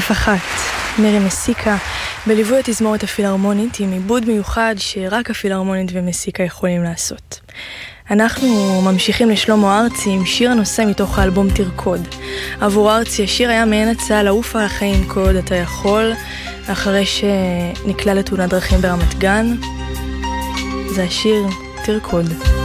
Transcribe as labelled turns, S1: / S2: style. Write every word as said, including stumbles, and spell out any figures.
S1: אף אחת, מירי מסיקה, בליווי התזמורת הפילהרמונית עם עיבוד מיוחד שרק הפילהרמונית ומסיקה יכולים לעשות. אנחנו ממשיכים לשלמה ארצי עם שיר הנושא מתוך האלבום תרקוד. עבור ארצי השיר היה מעין הצעה לעוף על החיים כל עוד אתה יכול, אחרי שנקלע לתאונת דרכים ברמת גן. זה השיר תרקוד.